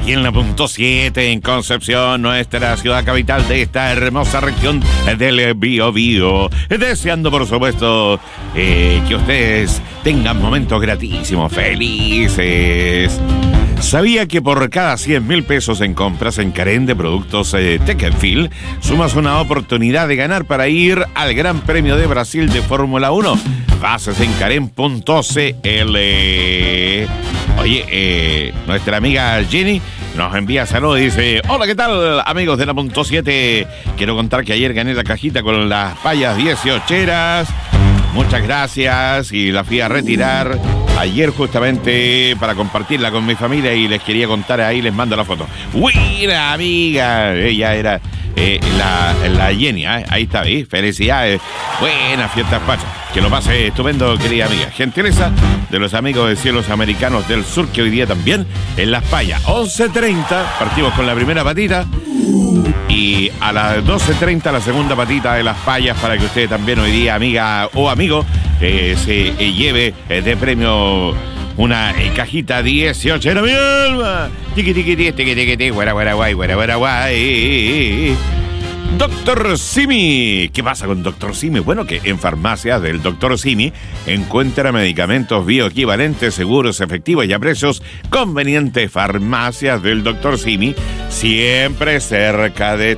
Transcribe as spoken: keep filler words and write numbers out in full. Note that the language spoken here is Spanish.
aquí en la punto siete, en Concepción, nuestra ciudad capital de esta hermosa región del Biobío. Deseando, por supuesto, eh, que ustedes tengan momentos gratísimos, felices. ¿Sabía que por cada cien mil pesos en compras en Carén de productos eh, Teckenfield sumas una oportunidad de ganar para ir al Gran Premio de Brasil de Fórmula uno? Bases en Carén punto c l. Oye, eh, nuestra amiga Jenny nos envía saludos y dice: hola, ¿qué tal, amigos de la punto siete? Quiero contar que ayer gané la cajita con las payas dieciocheras. Muchas gracias, y la fui a retirar ayer justamente para compartirla con mi familia y les quería contar, ahí les mando la foto. Buena amiga, ella era eh, la, la Jenny, ¿eh? Ahí está, ¿eh? Felicidades, buenas fiestas patrias, que lo pase estupendo, querida amiga. Gentileza de los amigos de Cielos Americanos del Sur, que hoy día también en Las Payas, once treinta, partimos con la primera patita. Y a las doce treinta la segunda patita de Las Payas, para que usted también hoy día, amiga o amigo, eh, se eh, lleve eh, de premio una eh, cajita dieciocho. ¡Era mi alma! Tiqui, tiqui, tiqui, tiqui, tiqui, tiqui, guara, guara, guay, guara, guara, guay. Doctor Simi. ¿Qué pasa con Doctor Simi? Bueno, que en farmacias del Doctor Simi encuentra medicamentos bioequivalentes, seguros, efectivos y a precios convenientes. Farmacias del Doctor Simi, siempre cerca de